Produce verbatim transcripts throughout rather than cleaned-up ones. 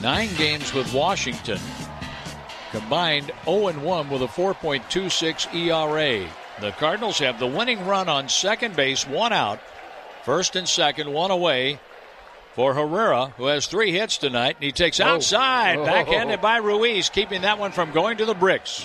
Nine games with Washington. Combined oh and one with a four point two six E R A. The Cardinals have the winning run on second base, one out. First and second, one away for Herrera, who has three hits tonight. And he takes oh. outside, oh. backhanded by Ruiz, keeping that one from going to the bricks.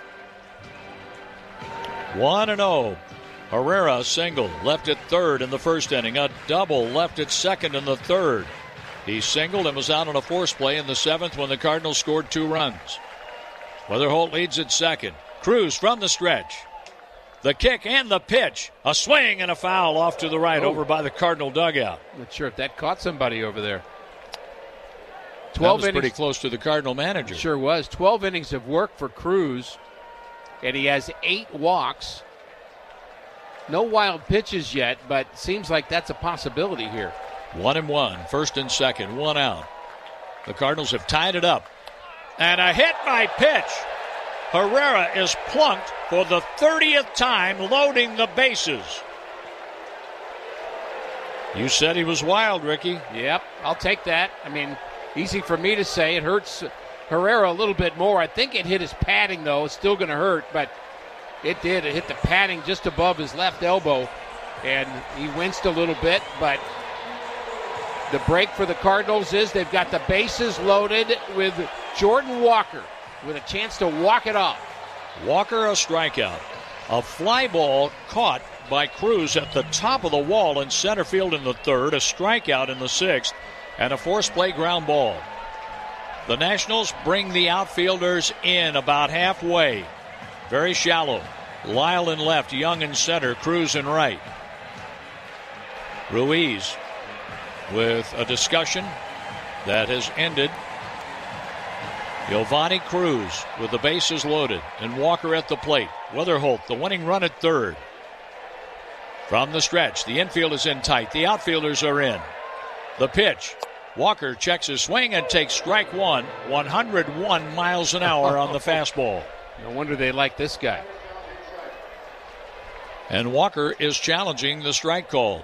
one and oh. Herrera single, left at third in the first inning. A double, left at second in the third. He singled and was out on a force play in the seventh when the Cardinals scored two runs. Weatherholt leads at second. Cruz from the stretch. The kick and the pitch. A swing and a foul off to the right oh. over by the Cardinal dugout. Not sure if that caught somebody over there. twelve that was innings, pretty close to the Cardinal manager. Sure was. twelve innings of work for Cruz, and he has eight walks. No wild pitches yet, but seems like that's a possibility here. One and one, first and second, one out. The Cardinals have tied it up. And a hit by pitch. Herrera is plunked for the thirtieth time, loading the bases. You said he was wild, Ricky. Yep, I'll take that. I mean, easy for me to say. It hurts Herrera a little bit more. I think it hit his padding, though. It's still going to hurt, but it did. It hit the padding just above his left elbow, and he winced a little bit, but the break for the Cardinals is they've got the bases loaded with Jordan Walker with a chance to walk it off. Walker a strikeout. A fly ball caught by Cruz at the top of the wall in center field in the third. A strikeout in the sixth. And a force play ground ball. The Nationals bring the outfielders in about halfway. Very shallow. Lyle in left, Young in center, Cruz in right. Ruiz with a discussion that has ended. Giovanni Cruz with the bases loaded and Walker at the plate. Weatherholt, the winning run at third. From the stretch, the infield is in tight. The outfielders are in. The pitch. Walker checks his swing and takes strike one. one hundred one miles an hour on the fastball. No wonder they like this guy. And Walker is challenging the strike call.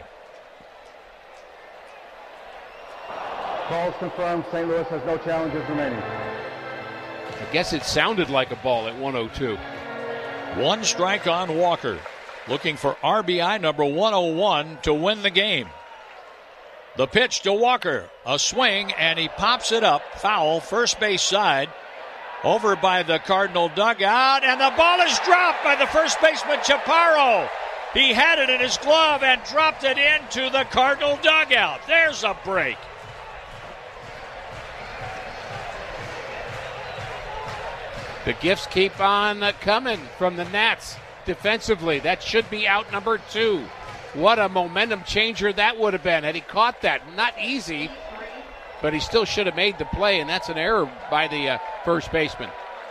Calls confirmed. Saint Louis has no challenges remaining. I guess it sounded like a ball at one oh two. One strike on Walker. Looking for R B I number one oh one to win the game. The pitch to Walker. A swing, and he pops it up. Foul, first base side. Over by the Cardinal dugout, and the ball is dropped by the first baseman, Chaparro. He had it in his glove and dropped it into the Cardinal dugout. There's a break. The gifts keep on coming from the Nats defensively. That should be out number two. What a momentum changer that would have been had he caught that. Not easy, but he still should have made the play, and that's an error by the uh, first baseman.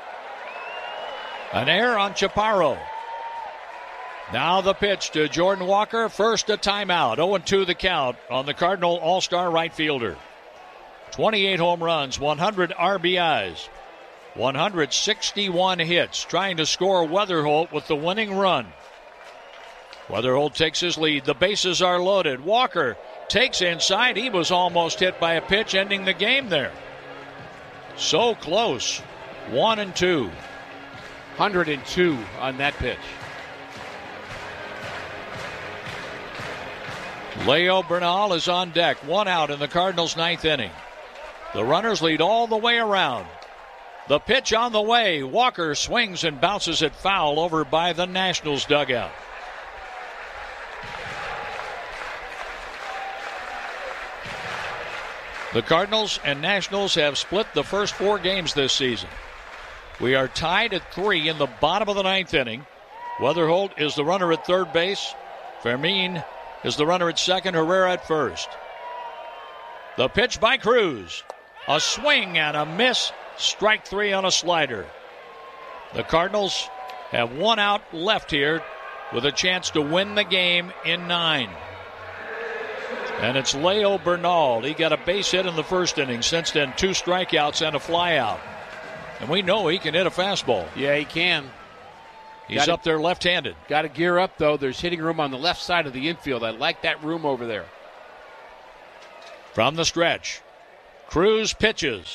An error on Chaparro. Now the pitch to Jordan Walker. First a timeout. oh and two the count on the Cardinal All-Star right fielder. twenty-eight home runs, one hundred R B Is, one hundred sixty-one hits. Trying to score Weatherholt with the winning run. Weatherholt takes his lead. The bases are loaded. Walker takes inside. He was almost hit by a pitch, ending the game there. So close. One and two. one hundred two on that pitch. Leo Bernal is on deck. One out in the Cardinals' ninth inning. The runners lead all the way around. The pitch on the way. Walker swings and bounces it foul over by the Nationals dugout. The Cardinals and Nationals have split the first four games this season. We are tied at three in the bottom of the ninth inning. Weatherholt is the runner at third base. Fermin is the runner at second. Herrera at first. The pitch by Cruz. A swing and a miss. Strike three on a slider. The Cardinals have one out left here with a chance to win the game in nine. And it's Leo Bernal. He got a base hit in the first inning. Since then, two strikeouts and a flyout. And we know he can hit a fastball. Yeah, he can. He's gotta, up there left-handed. Got to gear up, though. There's hitting room on the left side of the infield. I like that room over there. From the stretch, Cruz pitches.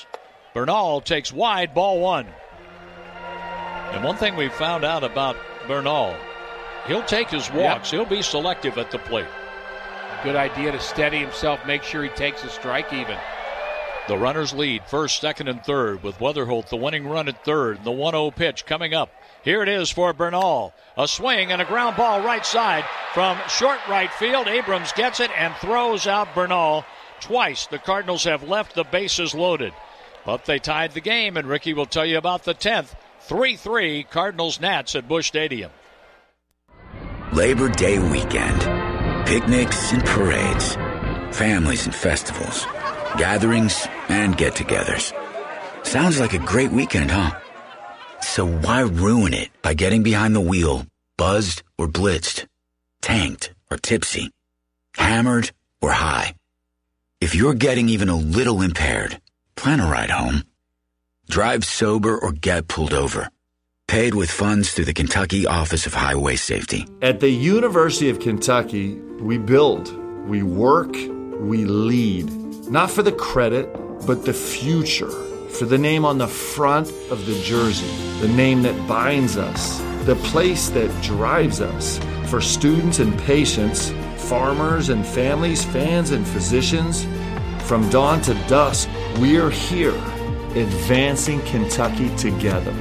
Bernal takes wide, ball one. And one thing we found out about Bernal, he'll take his walks. Yep. He'll be selective at the plate. Good idea to steady himself, make sure he takes a strike even. The runners lead first, second, and third with Weatherholt, the winning run at third. The one oh pitch coming up. Here it is for Bernal. A swing and a ground ball right side from short right field. Abrams gets it and throws out Bernal. Twice the Cardinals have left the bases loaded. But they tied the game, and Ricky will tell you about the tenth. three three Cardinals-Nats at Busch Stadium. Labor Day weekend. Picnics and parades. Families and festivals. Gatherings and get-togethers. Sounds like a great weekend, huh? So why ruin it by getting behind the wheel, buzzed or blitzed, tanked or tipsy, hammered or high? If you're getting even a little impaired, plan a ride home. Drive sober or get pulled over. Paid with funds through the Kentucky Office of Highway Safety. At the University of Kentucky, we build, we work, we lead. Not for the credit, but the future. For the name on the front of the jersey. The name that binds us. The place that drives us. For students and patients, farmers and families, fans and physicians. From dawn to dusk, we're here, advancing Kentucky together.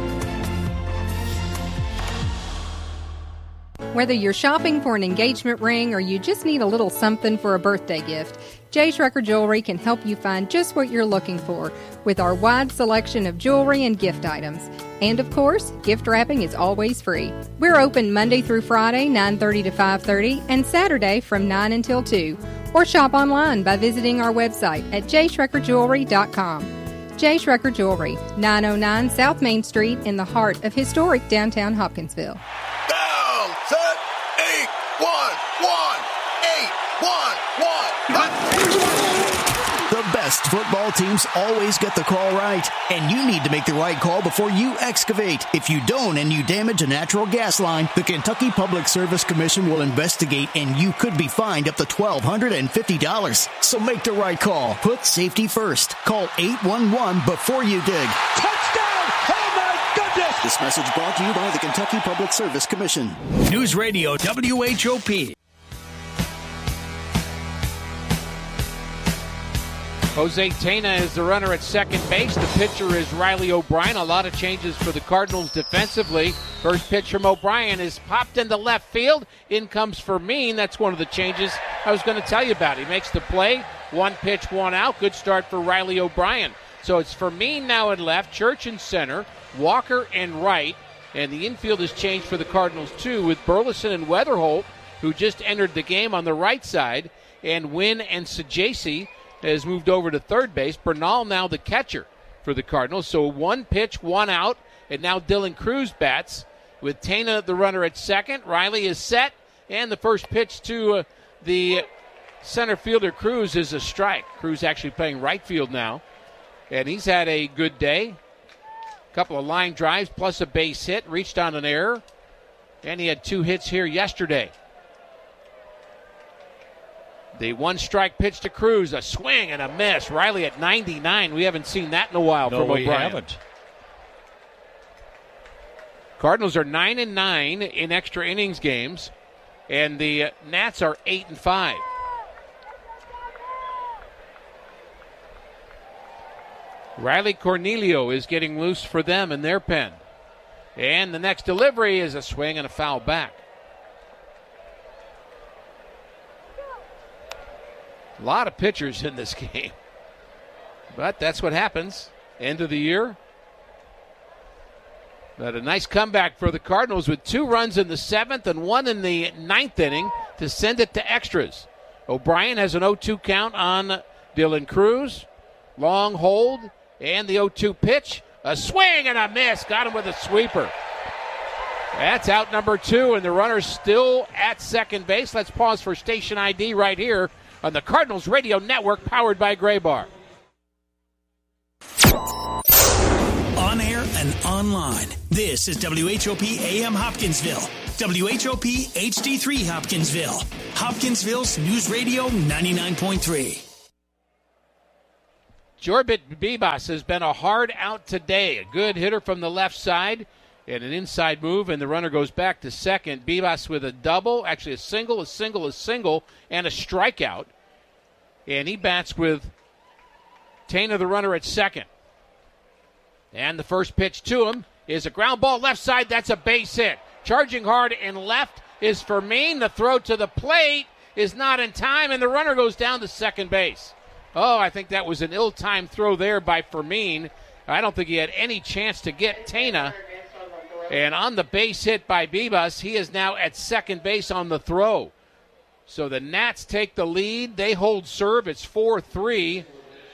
Whether you're shopping for an engagement ring or you just need a little something for a birthday gift, J. Schrecker Jewelry can help you find just what you're looking for with our wide selection of jewelry and gift items. And of course, gift wrapping is always free. We're open Monday through Friday, nine thirty to five thirty, and Saturday from nine until two. Or shop online by visiting our website at j schrecker jewelry dot com. J. Schrecker Jewelry, nine oh nine South Main Street in the heart of historic downtown Hopkinsville. Down, set, eight, one, one, eight, one, one. The best football teams always get the call right, and you need to make the right call before you excavate. If you don't and you damage a natural gas line, the Kentucky Public Service Commission will investigate, and you could be fined up to twelve hundred fifty dollars. So make the right call. Put safety first. Call eight one one before you dig. Touchdown! Oh my goodness! This message brought to you by the Kentucky Public Service Commission. News Radio W H O P. Jose Tena is the runner at second base. The pitcher is Riley O'Brien. A lot of changes for the Cardinals defensively. First pitch from O'Brien is popped into left field. In comes Fermin. That's one of the changes I was going to tell you about. He makes the play. One pitch, one out. Good start for Riley O'Brien. So it's Fermin now in left, Church in center, Walker in right. And the infield has changed for the Cardinals too, with Burleson and Weatherholt, who just entered the game, on the right side. And Wynn and Sajasi has moved over to third base. Bernal now the catcher for the Cardinals. So one pitch, one out, and now Dylan Cruz bats with Tena the runner at second. Riley is set, and the first pitch to uh, the center fielder Cruz is a strike. Cruz actually playing right field now, and he's had a good day. A couple of line drives plus a base hit, reached on an error, and he had two hits here yesterday. The one-strike pitch to Cruz, a swing and a miss. Riley at ninety-nine. We haven't seen that in a while no, from we O'Brien. Haven't. Cardinals are nine and nine in extra innings games, and the Nats are eight and five. Riley Cornelio is getting loose for them in their pen, and the next delivery is a swing and a foul back. A lot of pitchers in this game. But that's what happens. End of the year. But a nice comeback for the Cardinals with two runs in the seventh and one in the ninth inning to send it to extras. O'Brien has an oh two count on Dylan Cruz. Long hold and the oh two pitch. A swing and a miss. Got him with a sweeper. That's out number two, and the runner's still at second base. Let's pause for station I D right here on the Cardinals Radio Network, powered by Graybar. On air and online, this is W H O P A M Hopkinsville, W H O P H D three Hopkinsville, Hopkinsville's News Radio ninety-nine point three. Jorbit Bibas has been a hard out today. A good hitter from the left side and an inside move, and the runner goes back to second. Bibas with a double, actually a single, a single, a single, and a strikeout. And he bats with Tana, the runner, at second. And the first pitch to him is a ground ball left side. That's a base hit. Charging hard and left is Fermin. The throw to the plate is not in time, and the runner goes down to second base. Oh, I think that was an ill-timed throw there by Fermin. I don't think he had any chance to get Tana. And on the base hit by Bibas, he is now at second base on the throw. So the Nats take the lead. They hold serve. It's four three.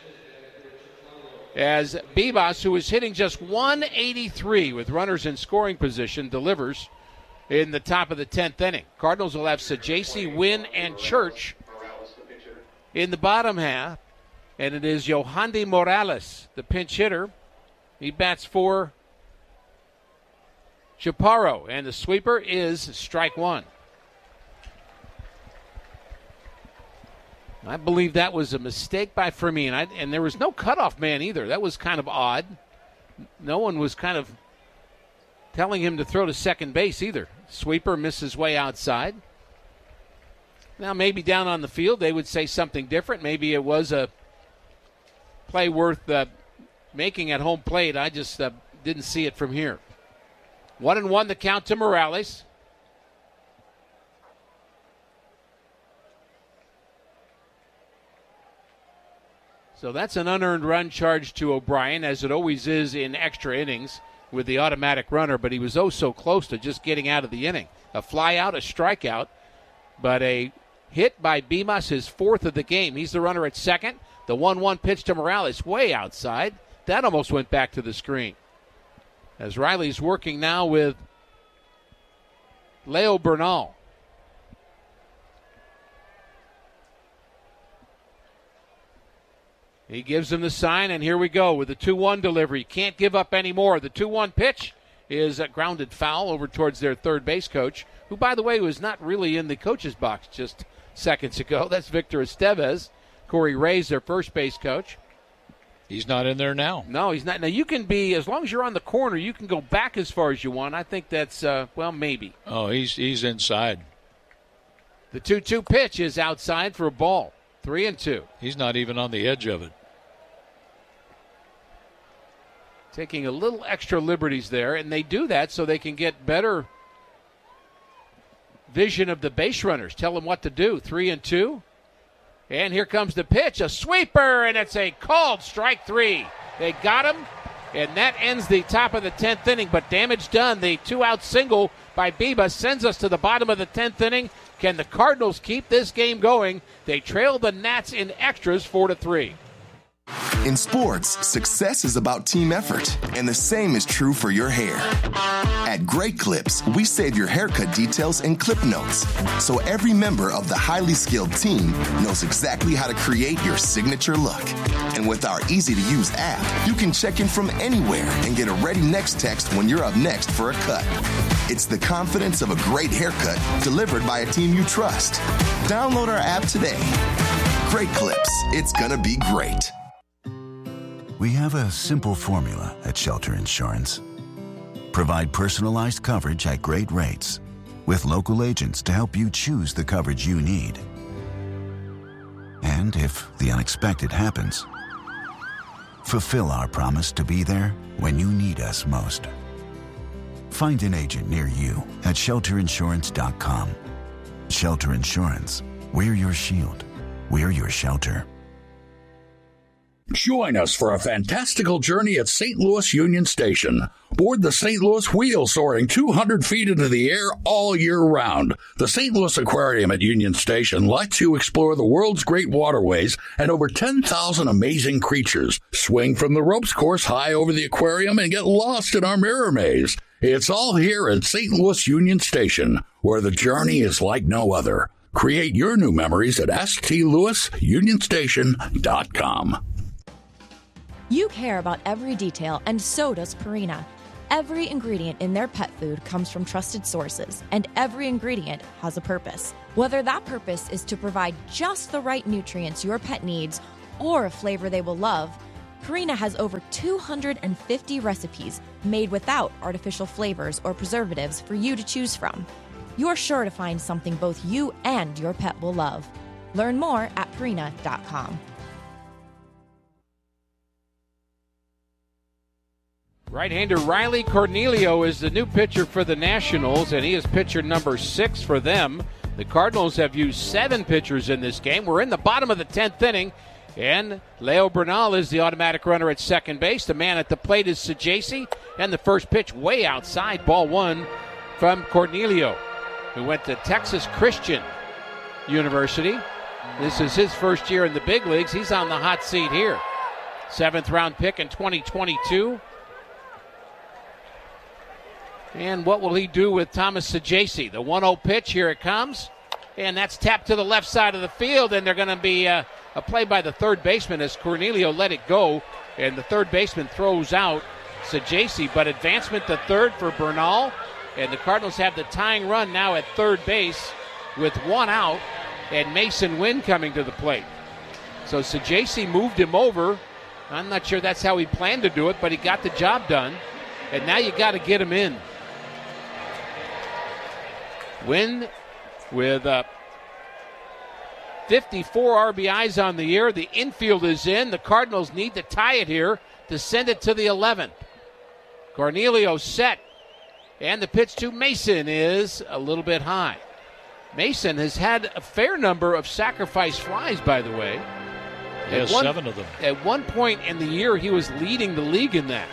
As Bibas, who is hitting just one eighty-three with runners in scoring position, delivers in the top of the tenth inning. Cardinals will have Sajasi, Wynn, and Church in the bottom half. And it is Yohandy Morales, the pinch hitter. He bats for Chaparro, and the sweeper is strike one. I believe that was a mistake by Fermin, I, and there was no cutoff man either. That was kind of odd. No one was kind of telling him to throw to second base either. Sweeper misses way outside. Now maybe down on the field they would say something different. Maybe it was a play worth uh, making at home plate. I just uh, didn't see it from here. One and one the count to Morales. So that's an unearned run charge to O'Brien, as it always is in extra innings with the automatic runner, but he was oh so close to just getting out of the inning. A fly out, a strikeout, but a hit by Bibas, his fourth of the game. He's the runner at second. The one one pitch to Morales, way outside. That almost went back to the screen. As Riley's working now with Leo Bernal. He gives him the sign, and here we go with the two one delivery. Can't give up any more. The two one pitch is a grounded foul over towards their third base coach, who, by the way, was not really in the coach's box just seconds ago. That's Victor Estevez. Corey Ray's their first base coach. He's not in there now. No, he's not. Now, you can be, as long as you're on the corner, you can go back as far as you want. I think that's, uh, well, maybe. Oh, he's he's inside. The two two pitch is outside for a ball. Three and two. He's not even on the edge of it. Taking a little extra liberties there, and they do that so they can get better vision of the base runners. Tell them what to do. Three and two. And here comes the pitch, a sweeper, and it's a called strike three. They got him, and that ends the top of the tenth inning, but damage done. The two-out single by Bibas sends us to the bottom of the tenth inning. Can the Cardinals keep this game going? They trail the Nats in extras four to three. In sports, success is about team effort, and the same is true for your hair. At Great Clips, we save your haircut details in clip notes, so every member of the highly skilled team knows exactly how to create your signature look. And with our easy-to-use app, you can check in from anywhere and get a ready next text when you're up next for a cut. It's the confidence of a great haircut delivered by a team you trust. Download our app today. Great Clips. It's gonna be great. We have a simple formula at Shelter Insurance. Provide personalized coverage at great rates with local agents to help you choose the coverage you need. And if the unexpected happens, fulfill our promise to be there when you need us most. Find an agent near you at shelter insurance dot com. Shelter Insurance. We're your shield. We're your shelter. Join us for a fantastical journey at Saint Louis Union Station. Board the Saint Louis Wheel, soaring two hundred feet into the air all year round. The Saint Louis Aquarium at Union Station lets you explore the world's great waterways and over ten thousand amazing creatures. Swing from the ropes course high over the aquarium and get lost in our mirror maze. It's all here at Saint Louis Union Station, where the journey is like no other. Create your new memories at s t louis union station dot com. You care about every detail, and so does Purina. Every ingredient in their pet food comes from trusted sources, and every ingredient has a purpose. Whether that purpose is to provide just the right nutrients your pet needs or a flavor they will love, Purina has over two hundred fifty recipes made without artificial flavors or preservatives for you to choose from. You're sure to find something both you and your pet will love. Learn more at Purina dot com. Right-hander Riley Cornelio is the new pitcher for the Nationals, and he is pitcher number six for them. The Cardinals have used seven pitchers in this game. We're in the bottom of the tenth inning, and Leo Bernal is the automatic runner at second base. The man at the plate is Sajaci, and the first pitch way outside, ball one from Cornelio, who went to Texas Christian University. This is his first year in the big leagues. He's on the hot seat here. Seventh round pick in twenty twenty-two. And what will he do with Thomas Sajaci? The one oh pitch, here it comes. And that's tapped to the left side of the field, and they're going to be uh, a play by the third baseman as Cornelio let it go. And the third baseman throws out Sajaci, but advancement to third for Bernal. And the Cardinals have the tying run now at third base with one out, and Mason Wynn coming to the plate. So Sajaci moved him over. I'm not sure that's how he planned to do it, but he got the job done. And now you got to get him in. Wynn with uh, fifty-four R B Is on the year. The infield is in. The Cardinals need to tie it here to send it to the eleventh. Cornelio set. And the pitch to Mason is a little bit high. Mason has had a fair number of sacrifice flies, by the way. He has one, seven of them. At one point in the year, he was leading the league in that.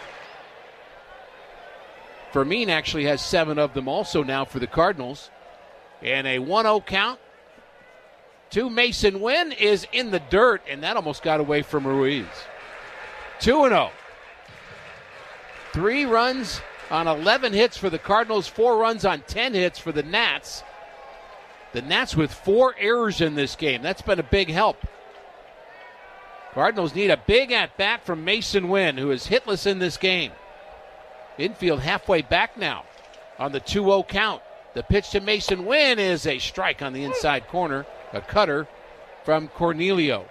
Fermin actually has seven of them also now for the Cardinals. And a one oh count to Mason Wynn is in the dirt, and that almost got away from Ruiz. two and oh. Three runs on eleven hits for the Cardinals, four runs on ten hits for the Nats. The Nats with four errors in this game. That's been a big help. Cardinals need a big at-bat from Mason Wynn, who is hitless in this game. Infield halfway back now on the two oh count. The pitch to Mason Wynn is a strike on the inside corner, a cutter from Cornelio,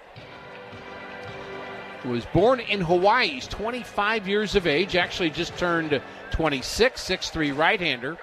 who was born in Hawaii. He's twenty-five years of age, actually just turned twenty-six, six three right-hander.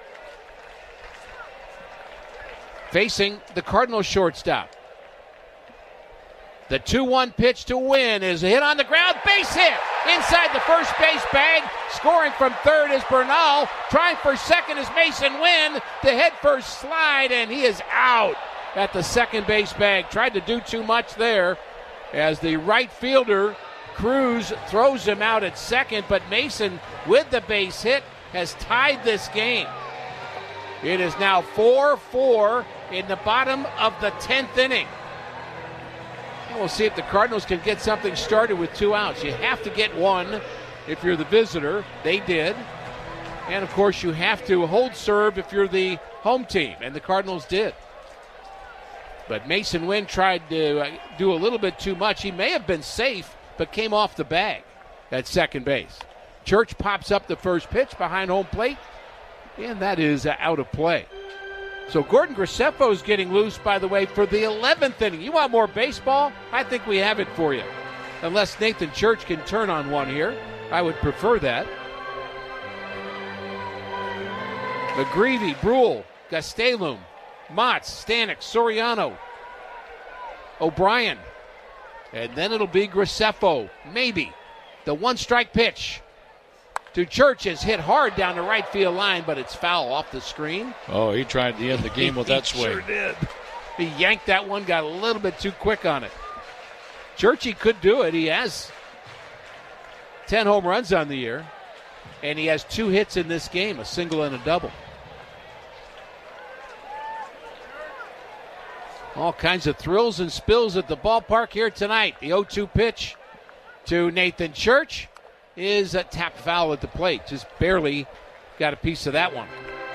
Facing the Cardinals shortstop. The two one pitch to Wynn is a hit on the ground, base hit inside the first base bag. Scoring from third is Bernal. Trying for second is Mason Wynn. The head first slide, and he is out at the second base bag. Tried to do too much there as the right fielder, Cruz, throws him out at second, but Mason, with the base hit, has tied this game. It is now four four in the bottom of the tenth inning. We'll see if the Cardinals can get something started with two outs. You have to get one if you're the visitor. They did. And, of course, you have to hold serve if you're the home team, and the Cardinals did. But Mason Wynn tried to do a little bit too much. He may have been safe, but came off the bag at second base. Church pops up the first pitch behind home plate, and that is out of play. So Gordon Graceffo is getting loose, by the way, for the eleventh inning. You want more baseball? I think we have it for you. Unless Nathan Church can turn on one here. I would prefer that. McGreevy, Brule, Gastelum, Motts, Stanek, Soriano, O'Brien. And then it'll be Graceffo, maybe. The one-strike pitch to Church is hit hard down the right field line, but it's foul off the screen. Oh, he tried to end the game with that swing. He sure did. He yanked that one, got a little bit too quick on it. Churchy could do it. He has ten home runs on the year, and he has two hits in this game, a single and a double. All kinds of thrills and spills at the ballpark here tonight. The oh two pitch to Nathan Church is a tapped foul at the plate. Just barely got a piece of that one.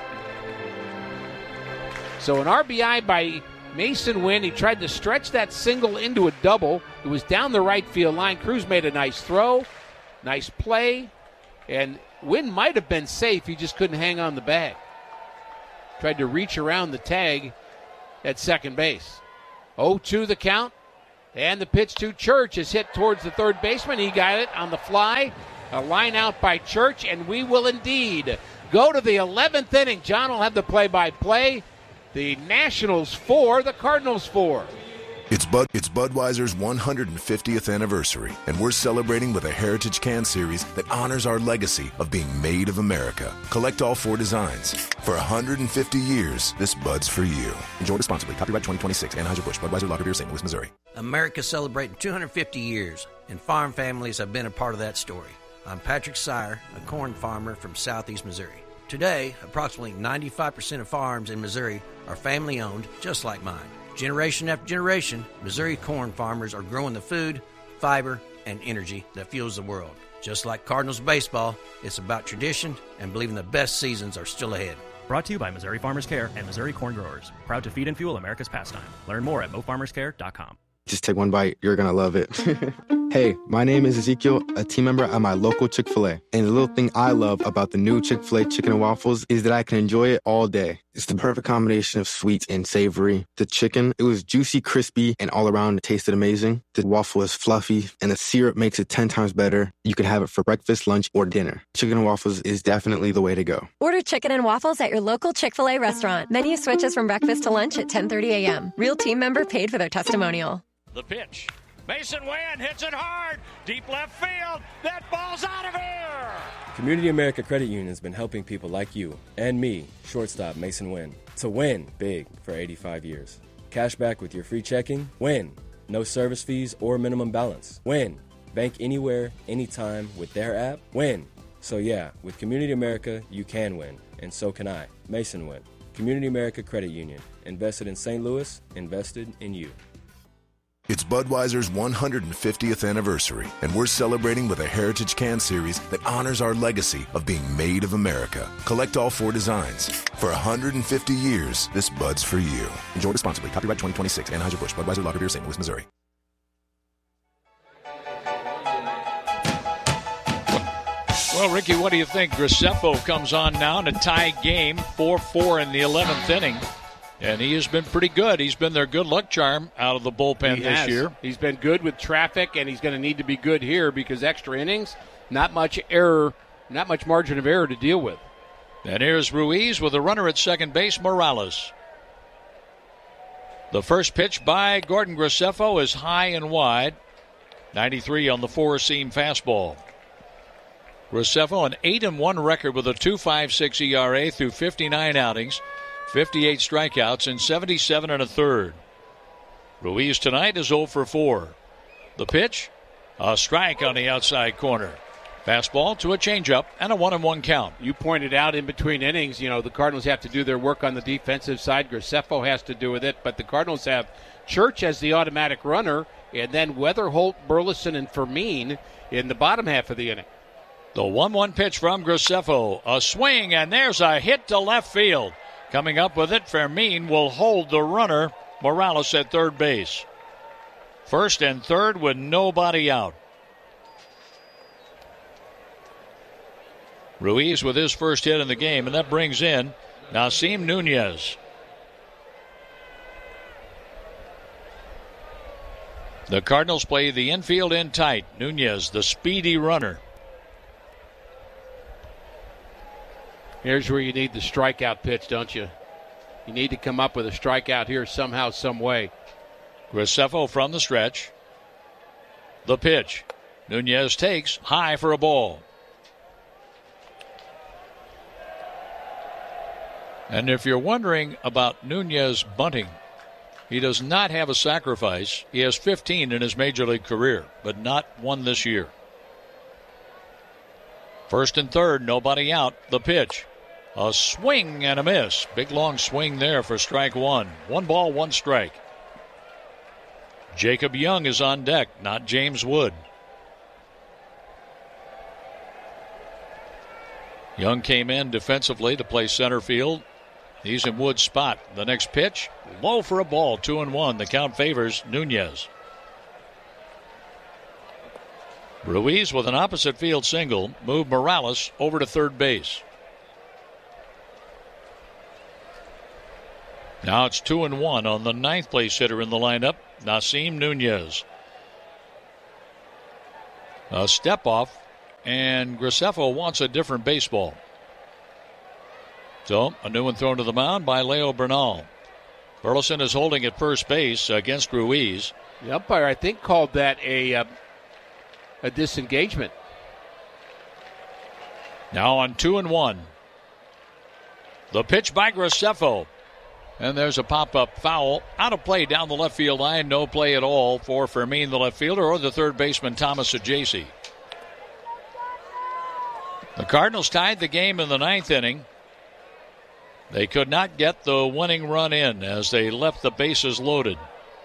So an R B I by Mason Wynn. He tried to stretch that single into a double. It was down the right field line. Cruz made a nice throw, nice play, and Wynn might have been safe. He just couldn't hang on the bag. Tried to reach around the tag at second base. oh two the count And the pitch to Church is hit towards the third baseman. He got it on the fly. A line out by Church, and we will indeed go to the eleventh inning. John will have the play-by-play. The Nationals four, the Cardinals four. It's Bud. It's Budweiser's one hundred fiftieth anniversary, and we're celebrating with a Heritage Can Series that honors our legacy of being made of America. Collect all four designs. For one hundred fifty years, this Bud's for you. Enjoy responsibly. Copyright twenty twenty-six. Anheuser-Busch. Budweiser Lager Beer, Saint Louis, Missouri. America's celebrating two hundred fifty years, and farm families have been a part of that story. I'm Patrick Sire, a corn farmer from southeast Missouri. Today, approximately ninety-five percent of farms in Missouri are family-owned, just like mine. Generation after generation, Missouri corn farmers are growing the food, fiber, and energy that fuels the world. Just like Cardinals baseball, it's about tradition and believing the best seasons are still ahead. Brought to you by Missouri Farmers Care and Missouri Corn Growers. Proud to feed and fuel America's pastime. Learn more at mo farmers care dot com. Just take one bite. You're going to love it. Hey, my name is Ezekiel, a team member at my local Chick-fil-A. And the little thing I love about the new Chick-fil-A chicken and waffles is that I can enjoy it all day. It's the perfect combination of sweet and savory. The chicken, it was juicy, crispy, and all around it tasted amazing. The waffle is fluffy, and the syrup makes it ten times better. You can have it for breakfast, lunch, or dinner. Chicken and waffles is definitely the way to go. Order chicken and waffles at your local Chick-fil-A restaurant. Menu switches from breakfast to lunch at ten thirty a.m. Real team member paid for their testimonial. The pitch. Mason Wynn hits it hard. Deep left field. That ball's out of here. Community America Credit Union has been helping people like you and me, shortstop Mason Wynn, to win big for eighty-five years. Cash back with your free checking. Win. No service fees or minimum balance. Win. Bank anywhere, anytime with their app. Win. So yeah, with Community America, you can win. And so can I. Mason Wynn. Community America Credit Union. Invested in Saint Louis. Invested in you. It's Budweiser's one hundred fiftieth anniversary, and we're celebrating with a Heritage Can Series that honors our legacy of being made of America. Collect all four designs. For one hundred fifty years, this Bud's for you. Enjoy responsibly. Copyright twenty twenty-six. Anheuser-Busch. Budweiser Lager Beer, Saint Louis, Missouri. Well, Ricky, what do you think? Graceffo comes on now in a tie game, four four in the eleventh inning. And he has been pretty good. He's been their good luck charm out of the bullpen he this has. year. He's been good with traffic, and he's going to need to be good here because extra innings, not much error, not much margin of error to deal with. And here's Ruiz with a runner at second base, Morales. The first pitch by Gordon Graceffo is high and wide. ninety-three on the four-seam fastball. Graceffo, an eight and one record with a two point five six E R A through fifty-nine outings. fifty-eight strikeouts in seventy-seven and a third. Ruiz tonight is oh for four. The pitch, a strike on the outside corner. Fastball to a changeup and a one and one count. You pointed out in between innings, you know, the Cardinals have to do their work on the defensive side. Graceffo has to do with it, but the Cardinals have Church as the automatic runner, and then Weatherholt, Burleson, and Fermin in the bottom half of the inning. The one one pitch from Graceffo. A swing, and there's a hit to left field. Coming up with it, Fermin will hold the runner, Morales at third base. First and third with nobody out. Ruiz with his first hit in the game, and that brings in Nasim Nunez. The Cardinals play the infield in tight. Nunez, the speedy runner. Here's where you need the strikeout pitch, don't you? You need to come up with a strikeout here somehow, some way. Graceffo from the stretch. The pitch. Nunez takes high for a ball. And if you're wondering about Nunez bunting, he does not have a sacrifice. He has fifteen in his major league career, but not one this year. First and third, nobody out. The pitch. A swing and a miss. Big long swing there for strike one. One ball, one strike. Jacob Young is on deck, not James Wood. Young came in defensively to play center field. He's in Wood's spot. The next pitch, low for a ball, two and one. The count favors Nunez. Ruiz with an opposite field single moved Morales over to third base. Now it's two and one on the ninth place hitter in the lineup, Nasim Nunez. A step off, and Graceffo wants a different baseball. So, a new one thrown to the mound by Leo Bernal. Burleson is holding at first base against Ruiz. The umpire, I think, called that a uh, a disengagement. Now on two and one. The pitch by Graceffo. And there's a pop-up foul. Out of play down the left field line. No play at all for Fermin, the left fielder, or the third baseman, Thomas Ajayce. The Cardinals tied the game in the ninth inning. They could not get the winning run in as they left the bases loaded.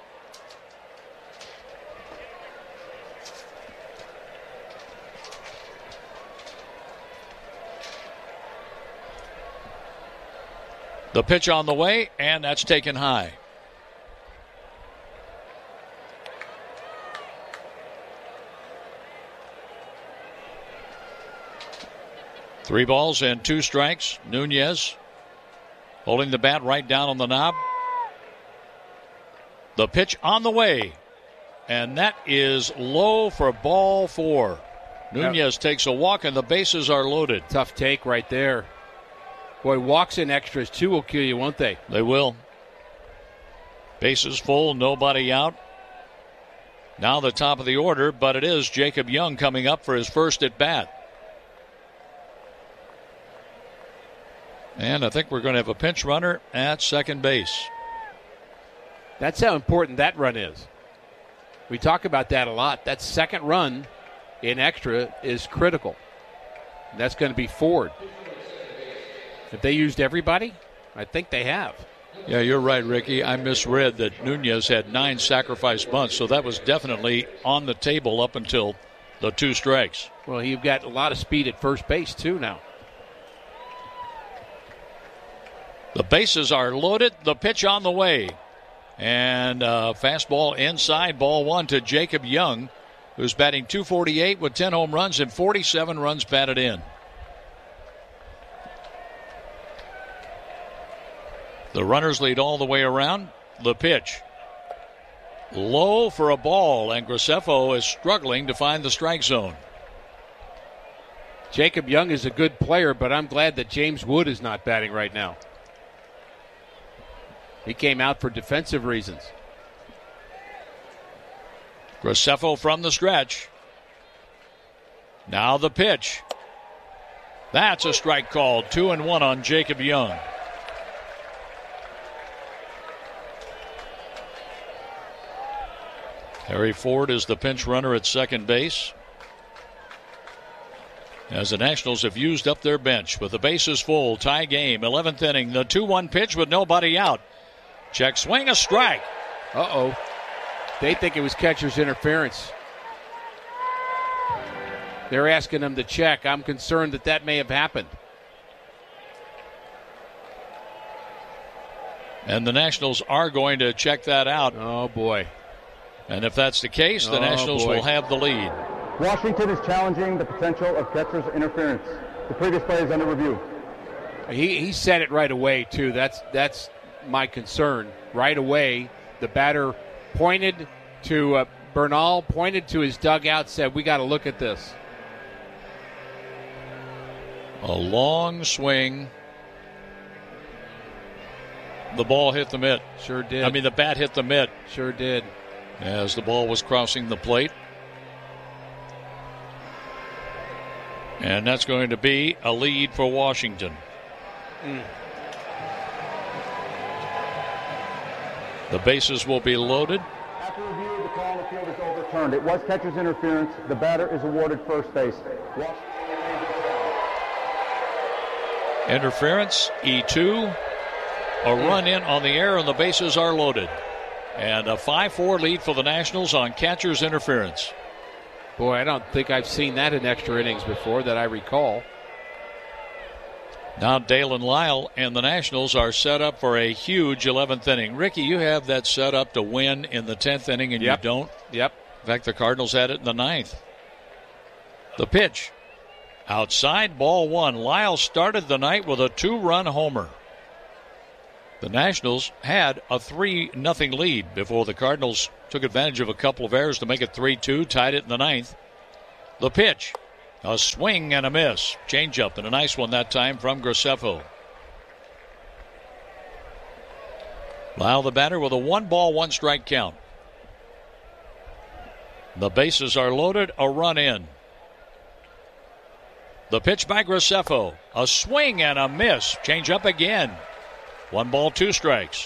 The pitch on the way, and that's taken high. Three balls and two strikes. Nunez holding the bat right down on the knob. The pitch on the way, and that is low for ball four. Nunez yep. takes a walk, and the bases are loaded. Tough take right there. Boy, walks and extras, too, will kill you, won't they? They will. Bases full, nobody out. Now the top of the order, but it is Jacob Young coming up for his first at bat. And I think we're going to have a pinch runner at second base. That's how important that run is. We talk about that a lot. That second run in extra is critical. That's going to be Ford. If they used everybody, I think they have. Yeah, you're right, Ricky. I misread that Nunez had nine sacrifice bunts, so that was definitely on the table up until the two strikes. Well, you've got a lot of speed at first base, too, now. The bases are loaded. The pitch on the way. And uh, fastball inside, ball one to Jacob Young, who's batting two forty-eight with ten home runs and forty-seven runs batted in. The runners lead all the way around. The pitch. Low for a ball, and Graceffo is struggling to find the strike zone. Jacob Young is a good player, but I'm glad that James Wood is not batting right now. He came out for defensive reasons. Graceffo from the stretch. Now the pitch. That's a strike called. Two and one on Jacob Young. Harry Ford is the pinch runner at second base, as the Nationals have used up their bench with the bases full. Tie game, eleventh inning. The two one pitch with nobody out. Check swing, a strike. Uh-oh. They think it was catcher's interference. They're asking them to check. I'm concerned that that may have happened. And the Nationals are going to check that out. Oh, boy. And if that's the case, the oh, Nationals boy. will have the lead. Washington is challenging the potential of catcher's interference. The previous play is under review. He he said it right away, too. That's that's my concern. Right away, the batter pointed to uh, Bernal, pointed to his dugout, said, we got to look at this. A long swing. The ball hit the mitt. Sure did. I mean, the bat hit the mitt. Sure did. As the ball was crossing the plate. And that's going to be a lead for Washington. Mm. The bases will be loaded. After review, the call on the field is overturned. It was catcher's interference. The batter is awarded first base. Interference, E two. A run in on the air, and the bases are loaded. And a five four lead for the Nationals on catcher's interference. Boy, I don't think I've seen that in extra innings before that I recall. Now Dalen Lyle and the Nationals are set up for a huge eleventh inning. Ricky, you have that set up to win in the tenth inning, and yep. you don't? Yep. In fact, the Cardinals had it in the ninth. The pitch. Outside, ball one. Lyle started the night with a two-run homer. The Nationals had a three nothing lead before the Cardinals took advantage of a couple of errors to make it three two, tied it in the ninth. The pitch, a swing and a miss. Changeup, and a nice one that time from Graceffo. Lyle, the batter, with a one ball, one strike count. The bases are loaded, a run in. The pitch by Graceffo, a swing and a miss. Changeup again. One ball, two strikes.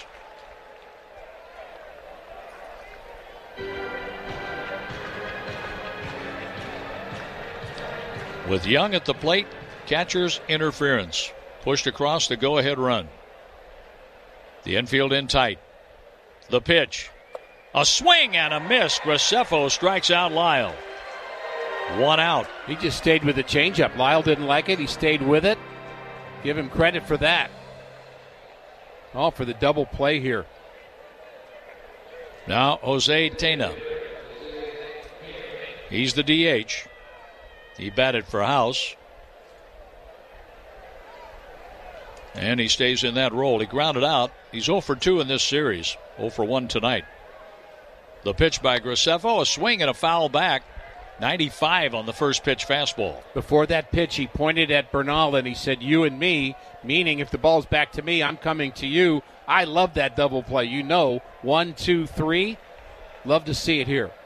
With Young at the plate, catcher's interference. Pushed across the go-ahead run. The infield in tight. The pitch. A swing and a miss. Graceffo strikes out Lyle. One out. He just stayed with the changeup. Lyle didn't like it. He stayed with it. Give him credit for that. Oh, for the double play here. Now Jose Tena. He's the D H. He batted for House. And he stays in that role. He grounded out. He's oh for two in this series. oh for one tonight. The pitch by Graceffo, a swing and a foul back. ninety-five on the first pitch fastball. Before that pitch, he pointed at Bernal and he said, you and me, meaning if the ball's back to me, I'm coming to you. I love that double play. You know, one, two, three. Love to see it here.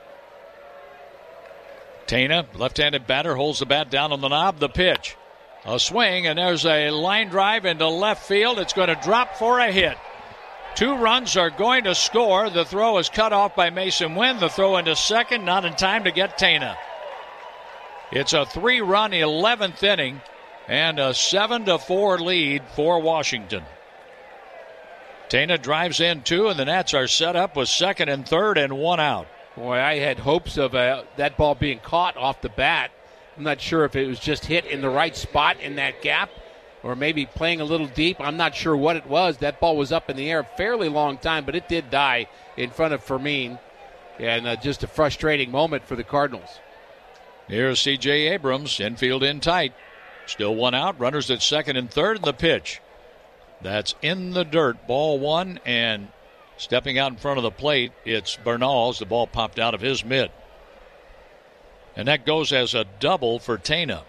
Tena, left-handed batter, holds the bat down on the knob. The pitch. A swing, and there's a line drive into left field. It's going to drop for a hit. Two runs are going to score. The throw is cut off by Mason Wynn. The throw into second, not in time to get Tena. It's a three-run eleventh inning and a seven to four lead for Washington. Tena drives in two, and the Nats are set up with second and third and one out. Boy, I had hopes of uh, that ball being caught off the bat. I'm not sure if it was just hit in the right spot in that gap or maybe playing a little deep. I'm not sure what it was. That ball was up in the air a fairly long time, but it did die in front of Fermin. And uh, just a frustrating moment for the Cardinals. Here's C J Abrams, infield in tight. Still one out, runners at second and third, and the pitch. That's in the dirt, ball one, and stepping out in front of the plate, it's Bernal. The ball popped out of his mitt. And that goes as a double for Tena.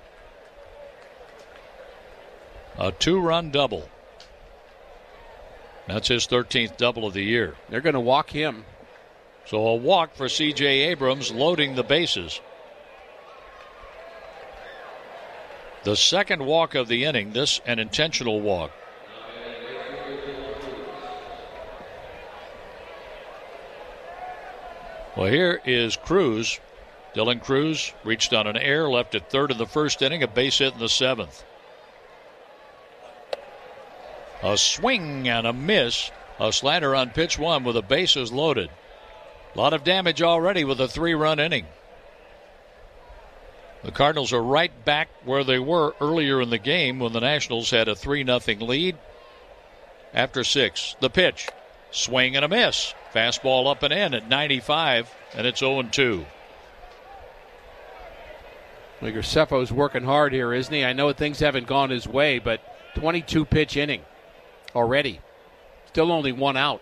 A two-run double. That's his thirteenth double of the year. They're going to walk him. So a walk for C J Abrams, loading the bases. The second walk of the inning, this an intentional walk. Well, here is Cruz. Dylan Cruz reached on an error, left at third in the first inning, a base hit in the seventh. A swing and a miss. A slider on pitch one with the bases loaded. A lot of damage already with a three-run inning. The Cardinals are right back where they were earlier in the game when the Nationals had a three nothing lead. After six, the pitch. Swing and a miss. Fastball up and in at ninety-five, and it's oh and two. Well, Graceffo's working hard here, isn't he? I know things haven't gone his way, but twenty-two pitch inning already. Still only one out.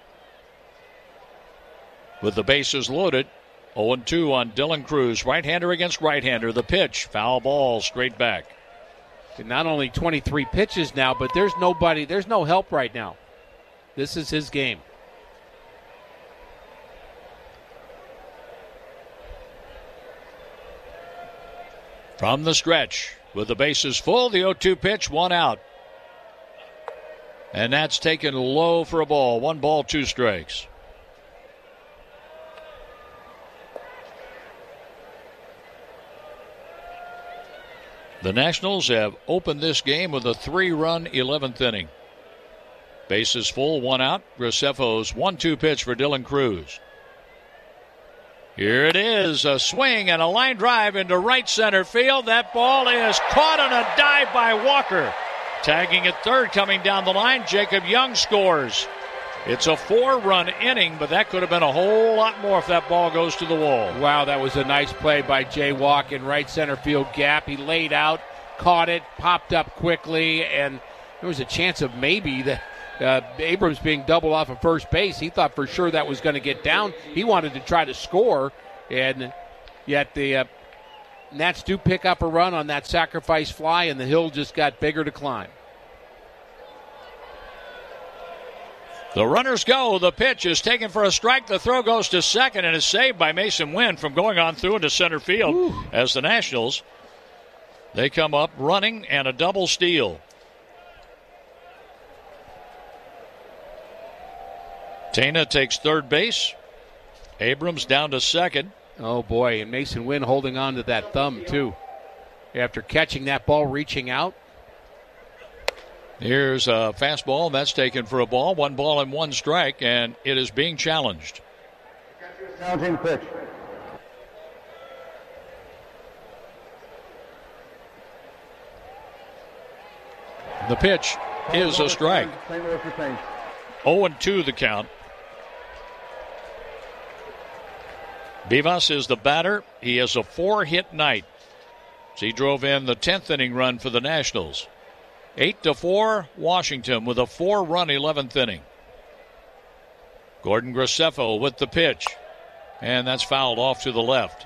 With the bases loaded, oh and two on Dylan Cruz. Right-hander against right-hander. The pitch, foul ball, straight back. And not only twenty-three pitches now, but there's nobody, there's no help right now. This is his game. From the stretch, with the bases full, the oh two pitch, one out. And that's taken low for a ball. One ball, two strikes. The Nationals have opened this game with a three-run eleventh inning. Bases full, one out. Graceffo's one two pitch for Dylan Cruz. Here it is, a swing and a line drive into right center field. That ball is caught on a dive by Walker. Tagging at third, coming down the line, Jacob Young scores. It's a four-run inning, but that could have been a whole lot more if that ball goes to the wall. Wow, that was a nice play by Jay Walk in right center field gap. He laid out, caught it, popped up quickly, and there was a chance of maybe that uh, Abrams being doubled off of first base, he thought for sure that was going to get down. He wanted to try to score, and yet the uh, Nats do pick up a run on that sacrifice fly, and the hill just got bigger to climb. The runners go. The pitch is taken for a strike. The throw goes to second and is saved by Mason Wynn from going on through into center field. Ooh. As the Nationals, they come up running and a double steal. Tena takes third base. Abrams down to second. Oh, boy, and Mason Wynn holding on to that thumb, too, after catching that ball reaching out. Here's a fastball. That's taken for a ball. One ball and one strike, and it is being challenged. Challenging pitch. The pitch is a strike. oh and two the count. Vivas is the batter. He has a four-hit night. He drove in the tenth inning run for the Nationals. Eight to four, Washington with a four-run eleventh inning. Gordon Graceffo with the pitch, and that's fouled off to the left.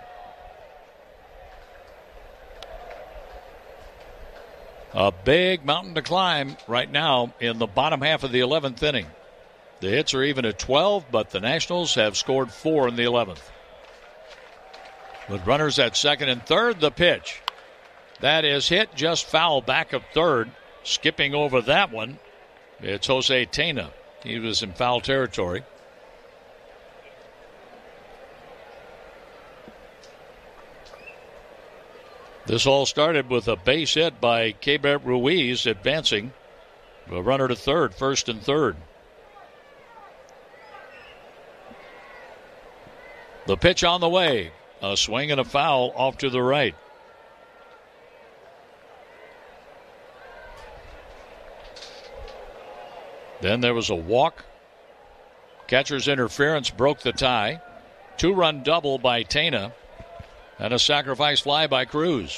A big mountain to climb right now in the bottom half of the eleventh inning. The hits are even at twelve, but the Nationals have scored four in the eleventh. With runners at second and third, the pitch. That is hit just foul back of third. Skipping over that one, it's Jose Tena. He was in foul territory. This all started with a base hit by Keibert Ruiz advancing. A runner to third, first and third. The pitch on the way. A swing and a foul off to the right. Then there was a walk. Catcher's interference broke the tie. Two-run double by Tena. And a sacrifice fly by Cruz.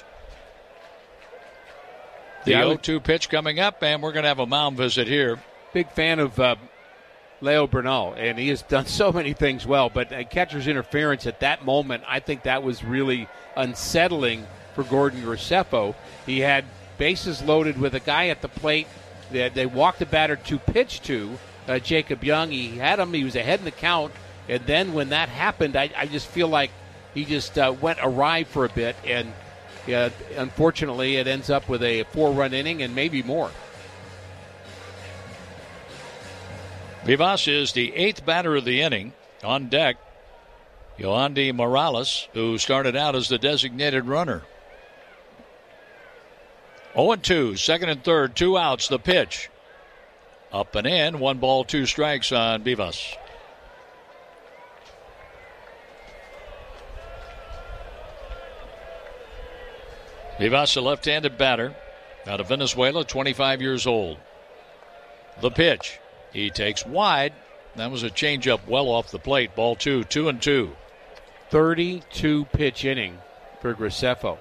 The yeah, oh two pitch coming up, and we're going to have a mound visit here. Big fan of uh, Leo Bernal, and he has done so many things well. But uh, catcher's interference at that moment, I think that was really unsettling for Gordon Graceffo. He had bases loaded with a guy at the plate. They, they walked the batter to pitch to uh, Jacob Young. He had him. He was ahead in the count. And then when that happened, I, I just feel like he just uh, went awry for a bit. And uh, unfortunately, it ends up with a four-run inning and maybe more. Vivas is the eighth batter of the inning. On deck, Yohandy Morales, who started out as the designated runner. oh and two, second and third, two outs, the pitch. Up and in, one ball, two strikes on Vivas. Vivas, a left-handed batter out of Venezuela, twenty-five years old. The pitch. He takes wide. That was a changeup well off the plate. Ball two, two and two. thirty-two pitch inning for Graceffo.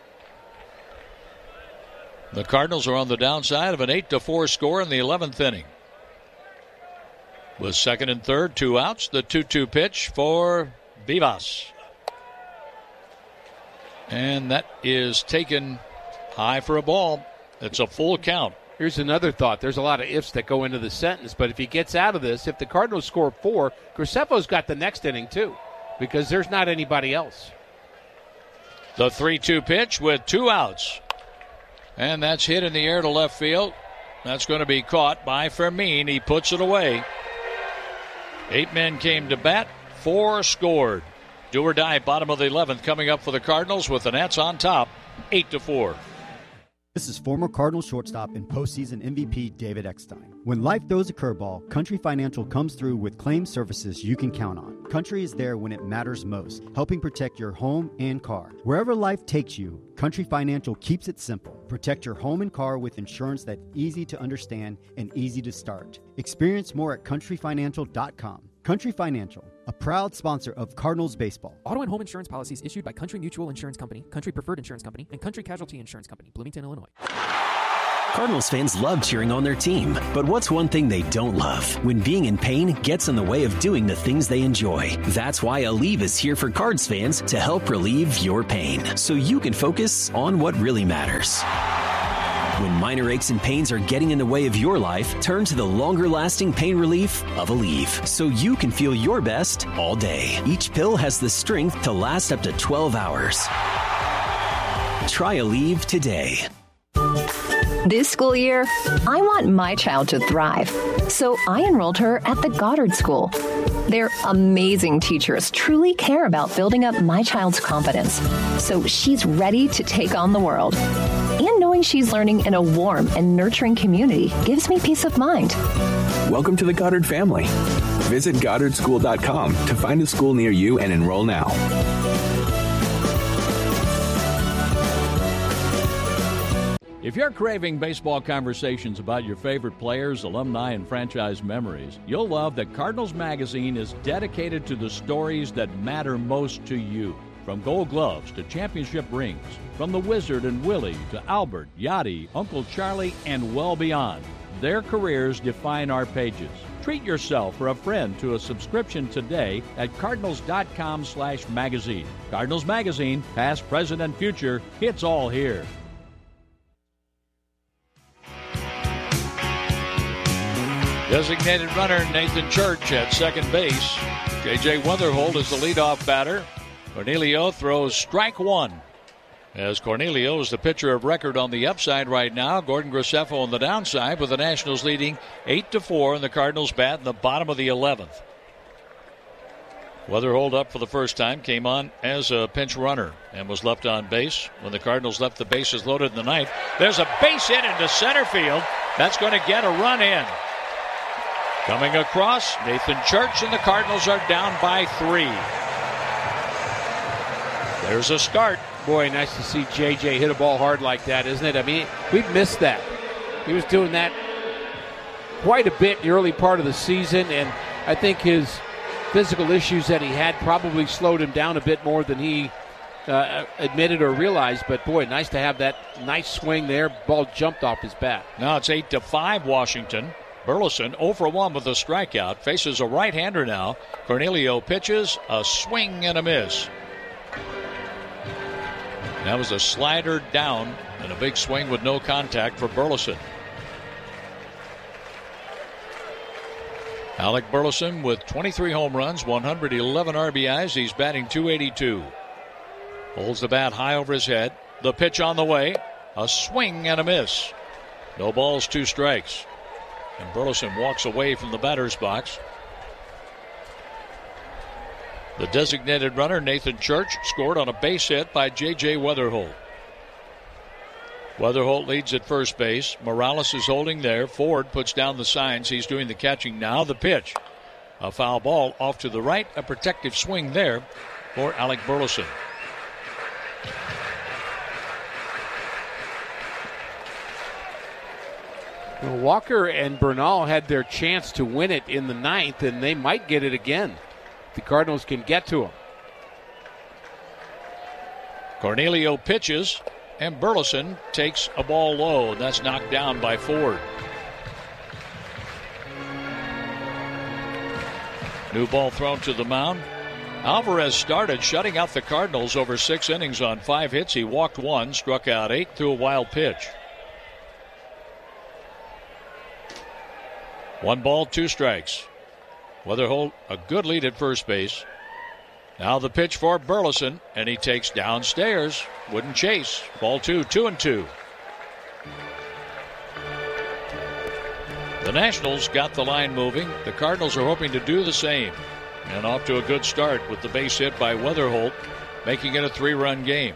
The Cardinals are on the downside of an eight to four score in the eleventh inning. With second and third, two outs, the two two pitch for Vivas. And that is taken high for a ball. It's a full count. Here's another thought. There's a lot of ifs that go into the sentence, but if he gets out of this, if the Cardinals score four, Graceffo's got the next inning too, because there's not anybody else. The three two pitch with two outs. And that's hit in the air to left field. That's going to be caught by Fermin. He puts it away. Eight men came to bat. Four scored. Do or die, bottom of the eleventh coming up for the Cardinals with the Nats on top, eight to four. This is former Cardinals shortstop and postseason M V P David Eckstein. When life throws a curveball, Country Financial comes through with claim services you can count on. Country is there when it matters most, helping protect your home and car. Wherever life takes you, Country Financial keeps it simple. Protect your home and car with insurance that's easy to understand and easy to start. Experience more at country financial dot com. Country Financial, a proud sponsor of Cardinals baseball. Auto and home insurance policies issued by Country Mutual Insurance Company, Country Preferred Insurance Company, and Country Casualty Insurance Company, Bloomington, Illinois. Cardinals fans love cheering on their team, but what's one thing they don't love? When being in pain gets in the way of doing the things they enjoy. That's why Aleve is here for Cards fans to help relieve your pain, so you can focus on what really matters. When minor aches and pains are getting in the way of your life, turn to the longer-lasting pain relief of Aleve, so you can feel your best all day. Each pill has the strength to last up to twelve hours. Try Aleve today. This school year, I want my child to thrive, so I enrolled her at the Goddard School. Their amazing teachers truly care about building up my child's confidence, so she's ready to take on the world. And knowing she's learning in a warm and nurturing community gives me peace of mind. Welcome to the Goddard family. Visit goddard school dot com to find a school near you and enroll now. If you're craving baseball conversations about your favorite players, alumni, and franchise memories, you'll love that Cardinals Magazine is dedicated to the stories that matter most to you. From Gold Gloves to championship rings, from the Wizard and Willie to Albert, Yachty, Uncle Charlie, and well beyond, their careers define our pages. Treat yourself or a friend to a subscription today at cardinals.com slash magazine. Cardinals Magazine, past, present, and future, it's all here. Designated runner Nathan Church at second base. J J. Weatherholt is the leadoff batter. Cornelio throws strike one. As Cornelio is the pitcher of record on the upside right now, Gordon Graceffo on the downside, with the Nationals leading eight to four, and the Cardinals bat in the bottom of the eleventh. Weatherholt up for the first time, came on as a pinch runner and was left on base when the Cardinals left the bases loaded in the ninth. There's a base hit into center field. That's going to get a run in. Coming across, Nathan Church, and the Cardinals are down by three. There's a start. Boy, nice to see J J hit a ball hard like that, isn't it? I mean, we've missed that. He was doing that quite a bit in the early part of the season, and I think his physical issues that he had probably slowed him down a bit more than he uh, admitted or realized. But, boy, nice to have that nice swing there. Ball jumped off his bat. Now it's eight to five Washington. Burleson oh for one with a strikeout. Faces a right-hander now. Cornelio pitches, a swing and a miss. That was a slider down and a big swing with no contact for Burleson. Alec Burleson with twenty-three home runs, one hundred eleven R B Is. He's batting two eighty-two. Holds the bat high over his head. The pitch on the way. A swing and a miss. No balls, two strikes. And Burleson walks away from the batter's box. The designated runner, Nathan Church, scored on a base hit by J J. Weatherholt. Weatherholt leads at first base. Morales is holding there. Ford puts down the signs. He's doing the catching now. The pitch. A foul ball off to the right. A protective swing there for Alec Burleson. Well, Walker and Bernal had their chance to win it in the ninth, and they might get it again. The Cardinals can get to him. Cornelio pitches, and Burleson takes a ball low. That's knocked down by Ford. New ball thrown to the mound. Alvarez started shutting out the Cardinals over six innings on five hits. He walked one, struck out eight, threw a wild pitch. One ball, two strikes. Weatherholt, a good lead at first base. Now the pitch for Burleson, and he takes downstairs. Wouldn't chase. Ball two, two and two. The Nationals got the line moving. The Cardinals are hoping to do the same. And off to a good start with the base hit by Weatherholt, making it a three-run game.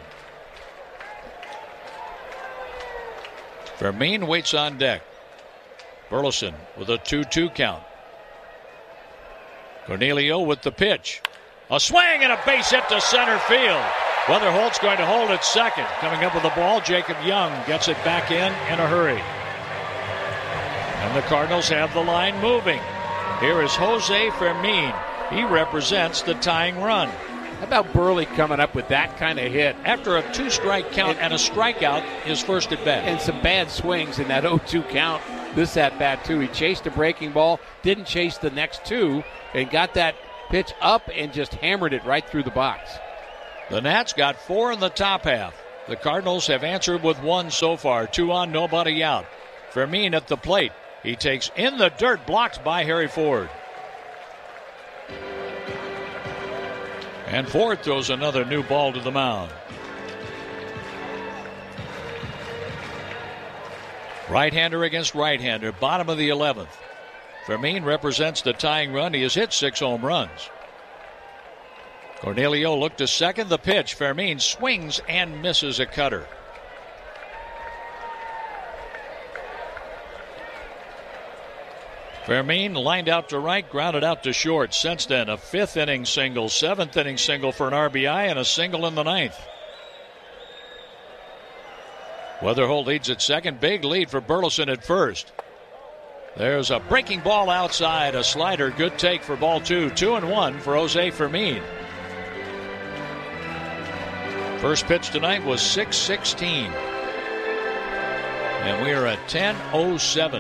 Fermin waits on deck. Burleson with a two two count. Cornelio with the pitch. A swing and a base hit to center field. Weatherholt's going to hold at second. Coming up with the ball, Jacob Young gets it back in in a hurry. And the Cardinals have the line moving. Here is Jose Fermin. He represents the tying run. How about Burley coming up with that kind of hit? After a two-strike count and, and a strikeout, his first at-bat. And some bad swings in that oh two count. This at-bat, too. He chased a breaking ball, didn't chase the next two, and got that pitch up and just hammered it right through the box. The Nats got four in the top half. The Cardinals have answered with one so far. Two on, nobody out. Fermin at the plate. He takes in the dirt, blocked by Harry Ford. And Ford throws another new ball to the mound. Right-hander against right-hander, bottom of the eleventh. Fermin represents the tying run. He has hit six home runs. Cornelio looked to second. The pitch. Fermin swings and misses a cutter. Fermin lined out to right, grounded out to short. Since then, a fifth inning single, seventh inning single for an R B I, and a single in the ninth. Weatherholt leads at second. Big lead for Burleson at first. There's a breaking ball outside, a slider. Good take for ball two. Two and one for Jose Fermin. First pitch tonight was six sixteen. And we are at ten oh seven.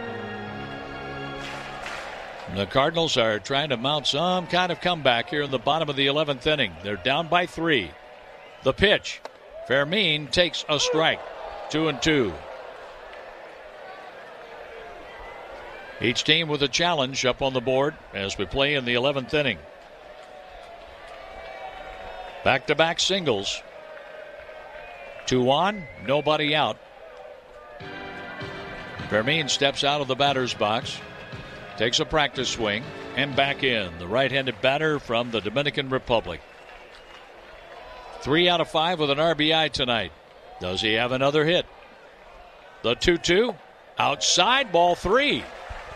The Cardinals are trying to mount some kind of comeback here in the bottom of the eleventh inning. They're down by three. The pitch. Fermin takes a strike. Two and two. Each team with a challenge up on the board as we play in the eleventh inning. Back-to-back singles. Two on, nobody out. Fermin steps out of the batter's box. Takes a practice swing and back in. The right-handed batter from the Dominican Republic. Three out of five with an R B I tonight. Does he have another hit? The two two. Outside, ball three.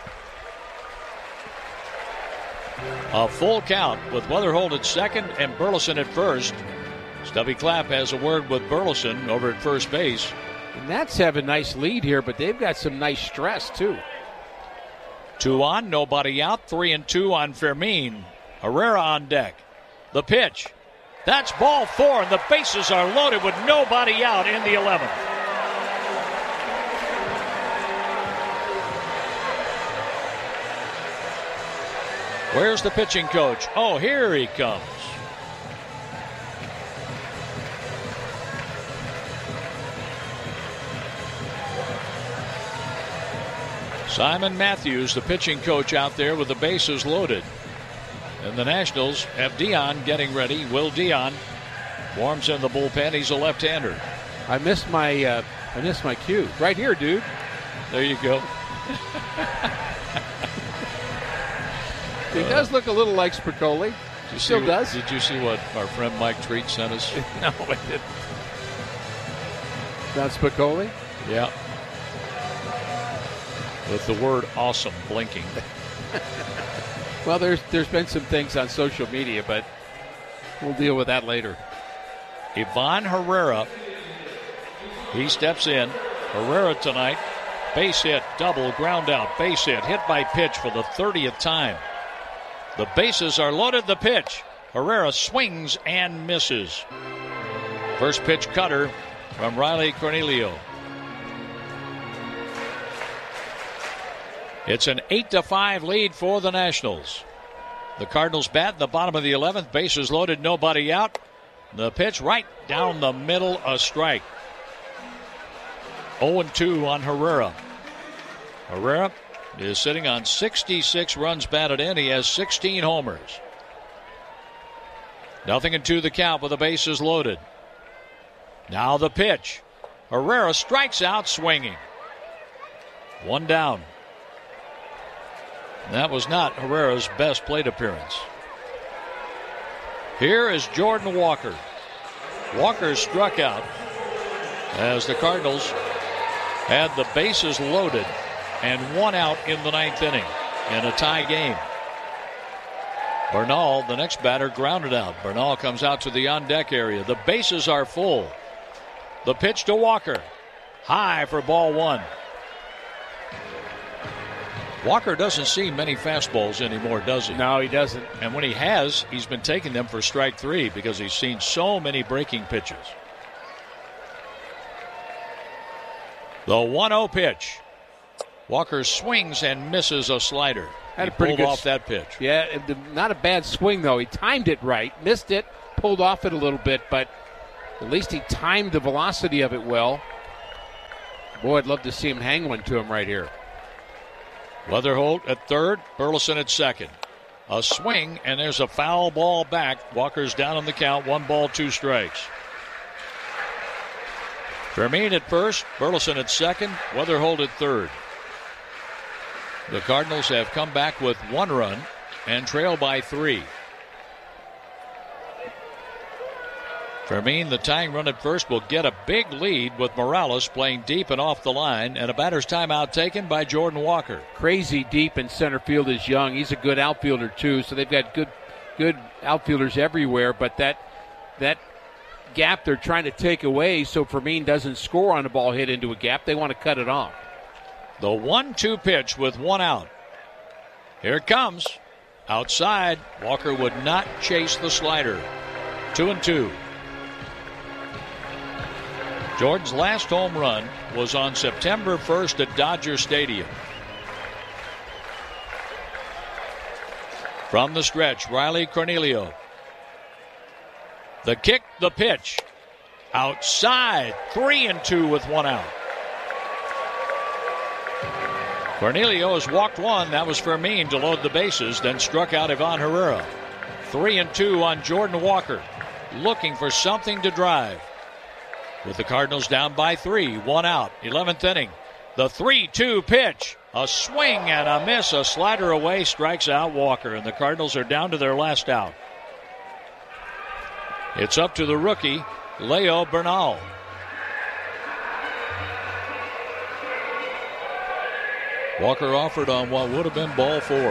A full count with Weatherholt at second and Burleson at first. Stubby Clapp has a word with Burleson over at first base. The Nats have a nice lead here, but they've got some nice stress, too. Two on, nobody out. Three and two on Fermin. Herrera on deck. The pitch. That's ball four, and the bases are loaded with nobody out in the eleventh. Where's the pitching coach? Oh, here he comes. Simon Matthews, the pitching coach, out there with the bases loaded. And the Nationals have Dion getting ready. Will Dion warms in the bullpen. He's a left-hander. I missed my uh, I missed my cue. Right here, dude. There you go. He uh, does look a little like Spicoli. He still see, does. Did you see what our friend Mike Treat sent us? No, I didn't. That's Spicoli? Yeah. With the word awesome blinking. Well, there's there's been some things on social media, but we'll deal with that later. Ivan Herrera, he steps in. Herrera tonight, base hit, double, ground out, base hit, hit by pitch for the thirtieth time. The bases are loaded, the pitch. Herrera swings and misses. First pitch cutter from Riley Cornelio. It's an eight to five lead for the Nationals. The Cardinals bat in the bottom of the eleventh. Bases loaded, nobody out. The pitch right down the middle, a strike. oh and two on Herrera. Herrera is sitting on sixty-six runs batted in. He has sixteen homers. Nothing in two the count with the bases loaded. Now the pitch. Herrera strikes out swinging. One down. That was not Herrera's best plate appearance. Here is Jordan Walker. Walker struck out as the Cardinals had the bases loaded and one out in the ninth inning in a tie game. Bernal, the next batter, grounded out. Bernal comes out to the on-deck area. The bases are full. The pitch to Walker. High for ball one. Walker doesn't see many fastballs anymore, does he? No, he doesn't. And when he has, he's been taking them for strike three because he's seen so many breaking pitches. The one oh pitch. Walker swings and misses a slider. Had he a pretty pulled good off that pitch. Yeah, not a bad swing, though. He timed it right, missed it, pulled off it a little bit, but at least he timed the velocity of it well. Boy, I'd love to see him hang one to him right here. Weatherholt at third, Burleson at second. A swing, and there's a foul ball back. Walker's down on the count, one ball, two strikes. Fermin at first, Burleson at second, Weatherholt at third. The Cardinals have come back with one run and trail by three. Fermin, the tying run at first, will get a big lead with Morales playing deep and off the line, and a batter's timeout taken by Jordan Walker. Crazy deep in center field is Young. He's a good outfielder, too, so they've got good good outfielders everywhere, but that that gap they're trying to take away so Fermin doesn't score on a ball hit into a gap. They want to cut it off. The one two pitch with one out. Here it comes. Outside, Walker would not chase the slider. Two and two. Jordan's last home run was on September first at Dodger Stadium. From the stretch, Riley Cornelio. The kick, the pitch. Outside, three and two with one out. Cornelio has walked one. That was Fermin to load the bases, then struck out Ivan Herrera. Three and two on Jordan Walker, looking for something to drive. With the Cardinals down by three, one out, eleventh inning. The three two pitch, a swing and a miss, a slider away, strikes out Walker, and the Cardinals are down to their last out. It's up to the rookie, Leo Bernal. Walker offered on what would have been ball four.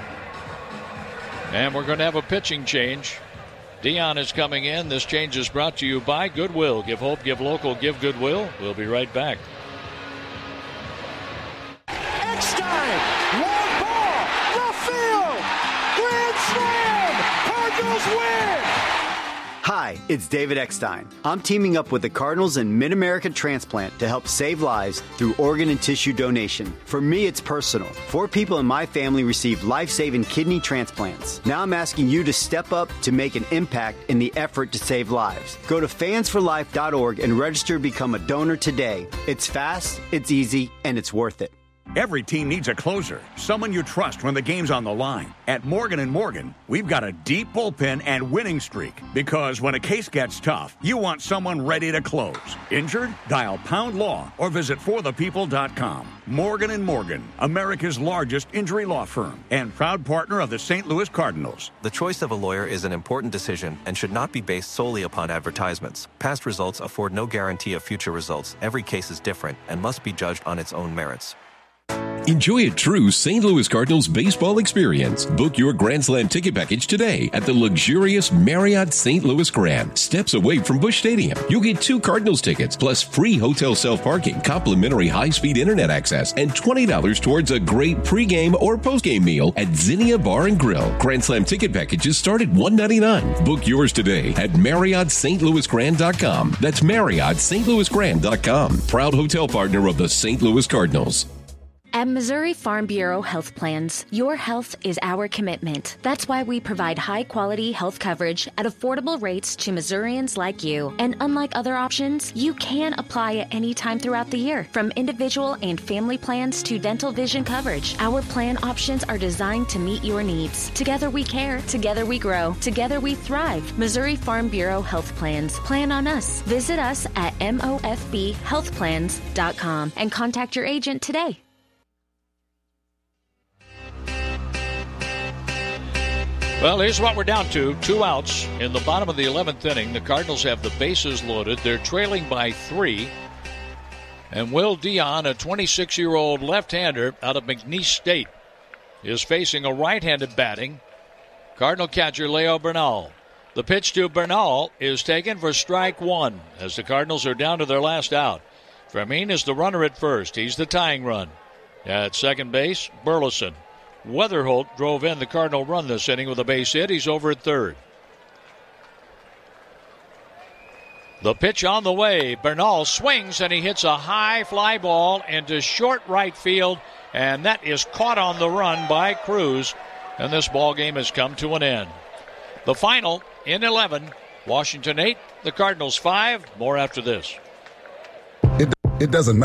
And we're going to have a pitching change. Dion is coming in. This change is brought to you by Goodwill. Give hope, give local, give Goodwill. We'll be right back. Eckstein, long ball, left field, grand slam, Cardinals win. Hi, it's David Eckstein. I'm teaming up with the Cardinals and Mid-America Transplant to help save lives through organ and tissue donation. For me, it's personal. Four people in my family received life-saving kidney transplants. Now I'm asking you to step up to make an impact in the effort to save lives. Go to fans for life dot org and register to become a donor today. It's fast, it's easy, and it's worth it. Every team needs a closer, someone you trust when the game's on the line. At Morgan and Morgan, we've got a deep bullpen and winning streak because when a case gets tough, you want someone ready to close. Injured? Dial Pound Law or visit for the people dot com. Morgan and Morgan, America's largest injury law firm and proud partner of the Saint Louis Cardinals. The choice of a lawyer is an important decision and should not be based solely upon advertisements. Past results afford no guarantee of future results. Every case is different and must be judged on its own merits. Enjoy a true Saint Louis Cardinals baseball experience. Book your Grand Slam ticket package today at the luxurious Marriott Saint Louis Grand, steps away from Busch Stadium. You'll get two Cardinals tickets plus free hotel self-parking, complimentary high-speed internet access, and twenty dollars towards a great pregame or postgame meal at Zinnia Bar and Grill. Grand Slam ticket packages start at one hundred ninety-nine dollars. Book yours today at Marriott Saint Louis Grand dot com. That's Marriott Saint Louis Grand dot com. Proud hotel partner of the Saint Louis Cardinals. At Missouri Farm Bureau Health Plans, your health is our commitment. That's why we provide high-quality health coverage at affordable rates to Missourians like you. And unlike other options, you can apply at any time throughout the year, from individual and family plans to dental vision coverage. Our plan options are designed to meet your needs. Together we care, together we grow, together we thrive. Missouri Farm Bureau Health Plans. Plan on us. Visit us at M O F B health plans dot com and contact your agent today. Well, here's what we're down to. Two outs in the bottom of the eleventh inning. The Cardinals have the bases loaded. They're trailing by three. And Will Dion, a twenty-six-year-old left-hander out of McNeese State, is facing a right-handed batting Cardinal catcher Leo Bernal. The pitch to Bernal is taken for strike one as the Cardinals are down to their last out. Fermin is the runner at first. He's the tying run. At second base, Burleson. Weatherholt drove in the Cardinal run this inning with a base hit. He's over at third. The pitch on the way. Bernal swings and he hits a high fly ball into short right field, and that is caught on the run by Cruz, and this ball game has come to an end. The final in eleven, Washington eight, the Cardinals five. More after this. It, it doesn't matter.